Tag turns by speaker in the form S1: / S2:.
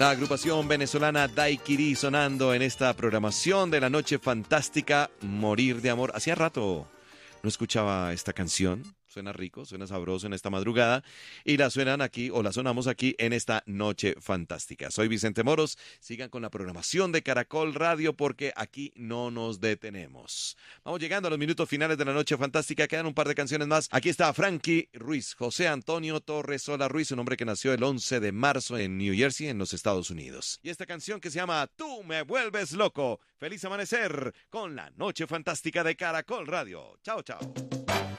S1: La agrupación venezolana Daiquiri sonando en esta programación de la noche fantástica, Morir de Amor. Hacía rato no escuchaba esta canción. Suena rico, suena sabroso en esta madrugada y la suenan aquí o la sonamos aquí en esta noche fantástica. Soy Vicente Moros, sigan con la programación de Caracol Radio porque aquí no nos detenemos. Vamos llegando a los minutos finales de la noche fantástica, quedan un par de canciones más. Aquí está Frankie Ruiz, José Antonio Torres Sola Ruiz, un hombre que nació el 11 de marzo en New Jersey, en los Estados Unidos. Y esta canción que se llama Tú me vuelves loco. Feliz amanecer con la noche fantástica de Caracol Radio. Chao, chao.